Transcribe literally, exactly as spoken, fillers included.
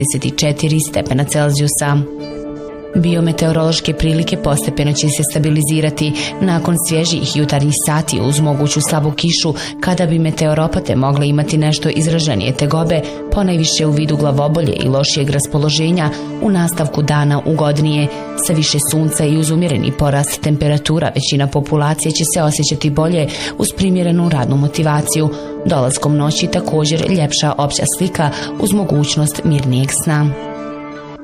dvadeset četiri stepena Celzijusa. Biometeorološke prilike postepeno će se stabilizirati nakon svježih jutarnjih sati uz moguću slabu kišu, kada bi meteoropate mogle imati nešto izraženije tegobe, ponajviše u vidu glavobolje i lošijeg raspoloženja u nastavku dana ugodnije. Sa više sunca i uz umjereni porast temperatura većina populacije će se osjećati bolje uz primjerenu radnu motivaciju. Dolaskom noći također ljepša opća slika uz mogućnost mirnijeg sna.